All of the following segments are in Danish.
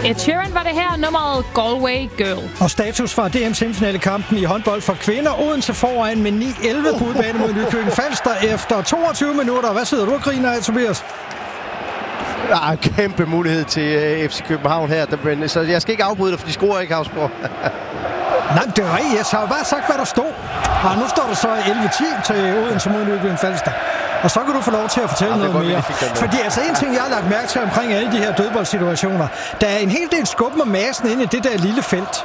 Ed Sheeran var det her, nummeret Galway Girl. Og status fra DM-semifinalekampen i håndbold for kvinder. Odense foran med 9-11 på udebane mod Nykøbing Falster efter 22 minutter. Hvad sidder du og griner af, Tobias? Ja, kæmpe mulighed til FC København her. Så jeg skal ikke afbryde dig, for de scorer ikke, Havsborg. Nej, det er rigtigt. Jeg har jo bare sagt, hvad der stod. Og nu står der så 11-10 til Odense mod Nykøbing Falster. Og så kan du få lov til at fortælle noget mere. Fordi altså en ting, jeg har lagt mærke til omkring alle de her dødboldsituationer, der er en hel del skubben og massen inde i det der lille felt.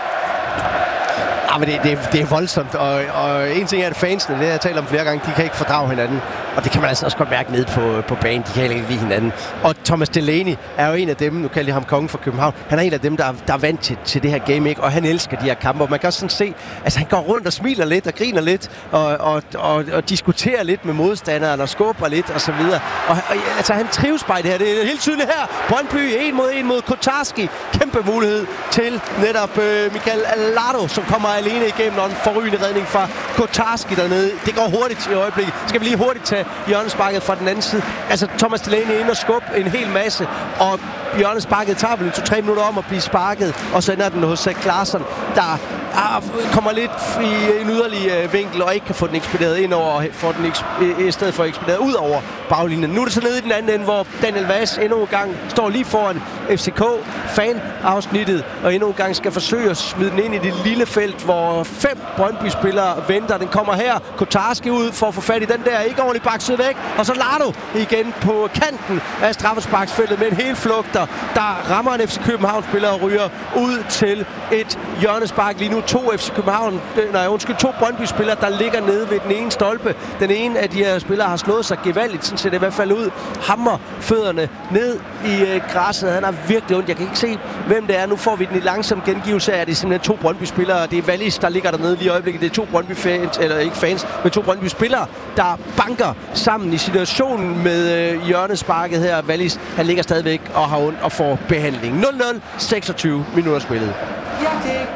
Ja, men det er voldsomt, og en ting er, at fansene, det har jeg talt om flere gange, de kan ikke fordrage hinanden. Og det kan man altså også godt mærke nede på banen, de kan heller ikke lide hinanden. Og Thomas Delaney er jo en af dem, nu kalder jeg ham kongen for København, han er en af dem, der er vant til det her game, ikke? Og han elsker de her kampe, og man kan også sådan se, altså han går rundt og smiler lidt og griner lidt, og diskuterer lidt med modstanderen, og skubber lidt, og så videre. Og altså han trives bare i det her, det er helt tydeligt her. Brøndby 1 mod Kotarski, kæmpe mulighed til netop Michael Allardo, som kommer alene igennem, og en forrygende redning fra Kotarski dernede. Det går hurtigt i øjeblikket. Skal vi lige hurtigt tage hjørnesparket fra den anden side. Altså Thomas Delaney ind og skubbe en hel masse, og hjørnesparket tager vel 2-3 minutter om at blive sparket, og så ender den hos Zach Larsson, der kommer lidt i en yderlig vinkel, og ikke kan få den ekspederet ind over, og får den i stedet for ekspederet ud over baglinjen. Nu er det så nede i den anden ende, hvor Daniel Vaz endnu en gang står lige foran FCK-fan-afsnittet, og endnu en gang skal forsøge at smide den ind i det lille felt, hvor 5 Brøndby-spillere venter. Den kommer her. Kotarski ud for at få fat i den der. Ikke ordentligt bakset væk. Og så Lardo igen på kanten af straffesparksfeltet med en hel flugter, der rammer en FC København-spiller og ryger ud til et hjørnespark. Lige nu 2 Brøndby-spillere, der ligger nede ved den ene stolpe. Den ene af de her spillere har slået sig gevaldigt, sådan ser det i hvert fald ud. Hammer fødderne ned i græsset. Han har virkelig ondt. Jeg kan ikke se, hvem det er. Nu får vi den i langsom gengivelse af, at det er simpelthen 2 Brøndby-spillere. Det er Wallis, der ligger dernede lige i øjeblikket. Det er 2 Brøndby-fans, eller ikke fans, men 2 Brøndby-spillere, der banker sammen i situationen med hjørnesparket her. Wallis, han ligger stadigvæk og har ondt og får behandling. 0-0, 26 minutter spillet.